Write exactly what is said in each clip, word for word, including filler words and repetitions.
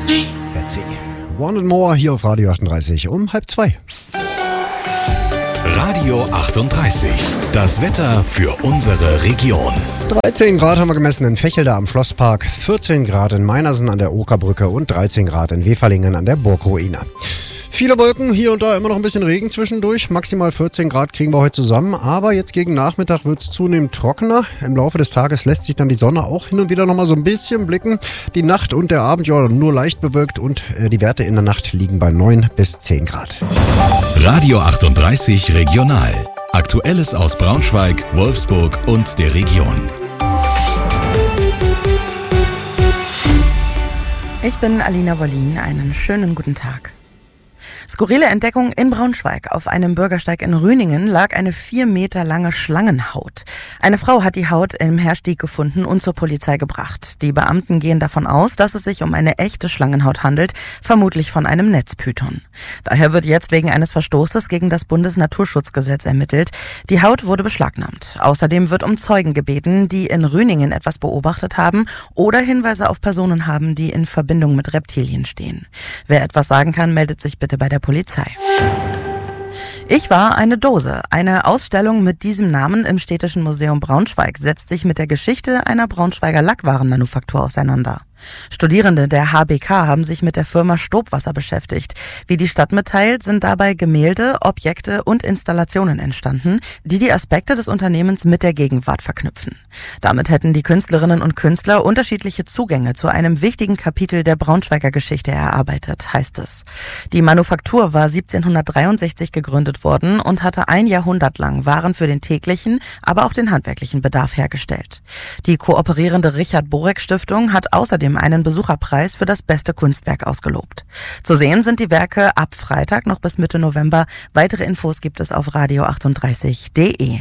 Betsy. One and More hier auf Radio achtunddreißig um halb zwei. Radio achtunddreißig. Das Wetter für unsere Region. dreizehn Grad haben wir gemessen in Vechelde am Schlosspark, vierzehn Grad in Meinersen an der Okerbrücke und dreizehn Grad in Weferlingen an der Burgruine. Viele Wolken, hier und da immer noch ein bisschen Regen zwischendurch. Maximal vierzehn Grad kriegen wir heute zusammen. Aber jetzt gegen Nachmittag wird es zunehmend trockener. Im Laufe des Tages lässt sich dann die Sonne auch hin und wieder noch mal so ein bisschen blicken. Die Nacht und der Abend ja nur leicht bewölkt und äh, die Werte in der Nacht liegen bei neun bis zehn Grad. Radio achtunddreißig Regional. Aktuelles aus Braunschweig, Wolfsburg und der Region. Ich bin Alina Wollin. Einen schönen guten Tag. Skurrile Entdeckung in Braunschweig. Auf einem Bürgersteig in Rüningen lag eine vier Meter lange Schlangenhaut. Eine Frau hat die Haut im Herstieg gefunden und zur Polizei gebracht. Die Beamten gehen davon aus, dass es sich um eine echte Schlangenhaut handelt, vermutlich von einem Netzpython. Daher wird jetzt wegen eines Verstoßes gegen das Bundesnaturschutzgesetz ermittelt. Die Haut wurde beschlagnahmt. Außerdem wird um Zeugen gebeten, die in Rüningen etwas beobachtet haben oder Hinweise auf Personen haben, die in Verbindung mit Reptilien stehen. Wer etwas sagen kann, meldet sich bitte bei der Polizei. Ich war eine Dose. Eine Ausstellung mit diesem Namen im Städtischen Museum Braunschweig setzt sich mit der Geschichte einer Braunschweiger Lackwarenmanufaktur auseinander. Studierende der H B K haben sich mit der Firma Stobwasser beschäftigt. Wie die Stadt mitteilt, sind dabei Gemälde, Objekte und Installationen entstanden, die die Aspekte des Unternehmens mit der Gegenwart verknüpfen. Damit hätten die Künstlerinnen und Künstler unterschiedliche Zugänge zu einem wichtigen Kapitel der Braunschweiger Geschichte erarbeitet, heißt es. Die Manufaktur war siebzehnhundertdreiundsechzig gegründet worden und hatte ein Jahrhundert lang Waren für den täglichen, aber auch den handwerklichen Bedarf hergestellt. Die kooperierende Richard-Borek-Stiftung hat außerdem einen Besucherpreis für das beste Kunstwerk ausgelobt. Zu sehen sind die Werke ab Freitag noch bis Mitte November. Weitere Infos gibt es auf radio achtunddreißig punkt de.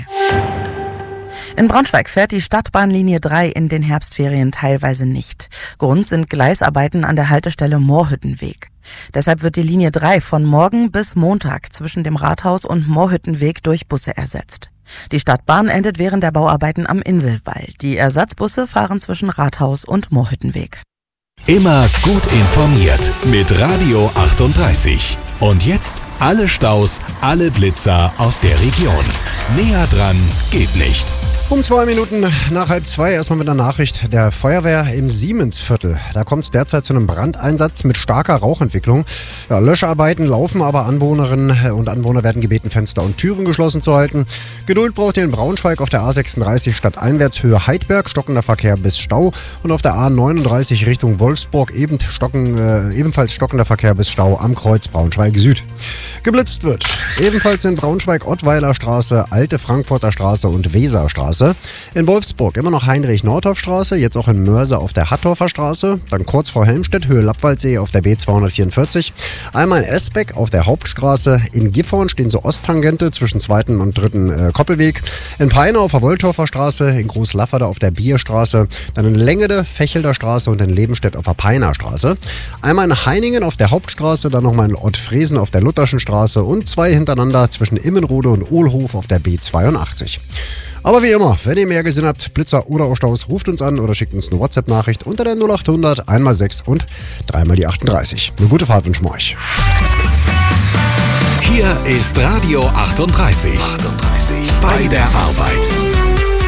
In Braunschweig fährt die Stadtbahnlinie drei in den Herbstferien teilweise nicht. Grund sind Gleisarbeiten an der Haltestelle Moorhüttenweg. Deshalb wird die Linie drei von morgen bis Montag zwischen dem Rathaus und Moorhüttenweg durch Busse ersetzt. Die Stadtbahn endet während der Bauarbeiten am Inselwall. Die Ersatzbusse fahren zwischen Rathaus und Moorhüttenweg. Immer gut informiert mit Radio achtunddreißig. Und jetzt alle Staus, alle Blitzer aus der Region. Näher dran geht nicht. Um zwei Minuten nach halb zwei erstmal mit einer Nachricht der Feuerwehr im Siemensviertel. Da kommt es derzeit zu einem Brandeinsatz mit starker Rauchentwicklung. Ja, Löscharbeiten laufen, aber Anwohnerinnen und Anwohner werden gebeten, Fenster und Türen geschlossen zu halten. Geduld braucht ihr in Braunschweig auf der A sechsunddreißig stadteinwärts Höhe Heidberg, stockender Verkehr bis Stau. Und auf der A neununddreißig Richtung Wolfsburg eben stocken, äh, ebenfalls stockender Verkehr bis Stau am Kreuz Braunschweig Süd. Geblitzt wird ebenfalls in Braunschweig Ottweiler Straße, Alte Frankfurter Straße und Weserstraße. In Wolfsburg immer noch Heinrich-Nordhoff-Straße, jetzt auch in Mörse auf der Hattorfer Straße, dann kurz vor Helmstedt, Höhe Lappwaldsee auf der B zweihundertvierundvierzig, einmal in Esbeck auf der Hauptstraße, in Gifhorn stehen so Osttangente zwischen zweiten und dritten äh, Koppelweg, in Peine auf der Wolltorfer Straße, in Großlafferde auf der Bierstraße, dann in Längede, Fechelder Straße und in Lebenstedt auf der Peiner Straße, einmal in Heiningen auf der Hauptstraße, dann nochmal in Ottfriesen auf der Lutherschen Straße und zwei hintereinander zwischen Immenrode und Ohlhof auf der B zweiundachtzig. Aber wie immer, wenn ihr mehr gesehen habt, Blitzer oder auch Staus, ruft uns an oder schickt uns eine WhatsApp-Nachricht unter der null achthundert einmal sechs und dreimal die achtunddreißig. Eine gute Fahrt wünschen wir euch. Hier ist Radio achtunddreißig. achtunddreißig. Bei der Arbeit.